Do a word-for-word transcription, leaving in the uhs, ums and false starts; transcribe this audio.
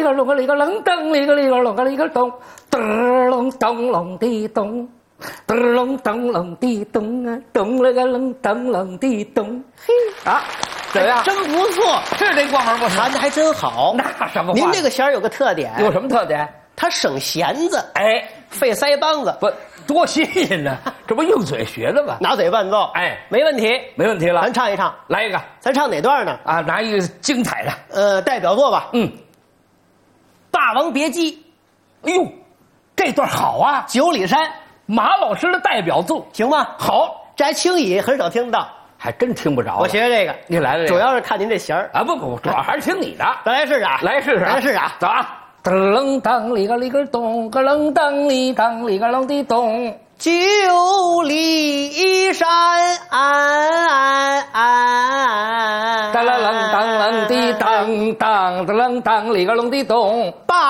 个隆个里个楞噔里个里个隆个里个咚，噔隆咚隆地咚，噔隆咚隆地咚啊，咚了个隆咚隆地咚，嘿啊，怎么样？ 真不错， 是这过门不成？ 弹的还真好。 那什么话？ 您这个弦儿有个特点， 有什么特点？ 它省弦子， 哎， 费腮帮子， 不多新鲜呢，这不用嘴学的吗？ 拿嘴伴奏， 哎， 没问题， 没问题了。 咱唱一唱， 来一个咱唱哪段呢？ 啊，拿一个精彩的。 呃，代表作吧， 嗯， 《霸王别姬》。 哎呦，这段好啊， 九里山， 马老师的代表作， 行吗？ 好， 这还轻易很少听到， 还真听不着。 我学这个， 你来了， 主要是看您这弦儿啊，不不，主要还是听你的。 咱来试试啊， 来试试， 来试试啊， 走啊！噔楞当里个里个咚，个楞当里当里个楞的咚。 九里山， 当啷啷当啷的当当，当啷当里个隆的咚。 霸